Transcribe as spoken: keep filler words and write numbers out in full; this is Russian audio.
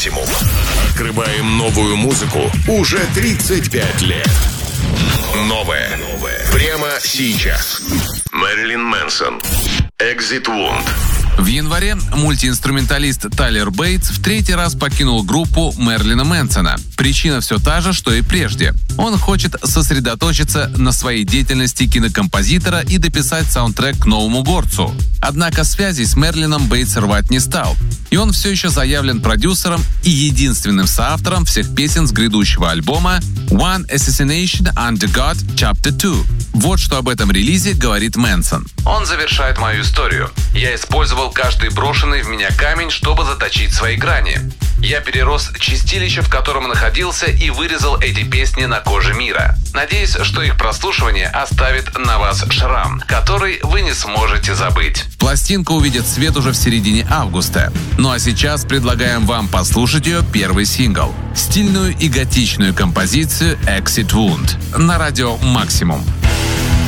«Максимум». Открываем новую музыку уже тридцать пять лет. Новое. Новое. Прямо сейчас. Мэрилин Мэнсон. Exit Wound. В январе мультиинструменталист Тайлер Бейтс в третий раз покинул группу Мэрилина Мэнсона. Причина все та же, что и прежде. Он хочет сосредоточиться на своей деятельности кинокомпозитора и дописать саундтрек к новому горцу. Однако связи с Мэрилином Бейтс рвать не стал. И он все еще заявлен продюсером и единственным соавтором всех песен с грядущего альбома One Assassination Under God Chapter два. Вот что об этом релизе говорит Мэнсон. Он завершает мою историю. Я использовал каждый брошенный в меня камень, чтобы заточить свои грани. Я перерос чистилище, в котором находился, и вырезал эти песни на коже мира. Надеюсь, что их прослушивание оставит на вас шрам, который вы не сможете забыть. Пластинка увидит свет уже в середине августа. Ну а сейчас предлагаем вам послушать ее первый сингл. Стильную и готичную композицию Exit Wound на радио «Максимум».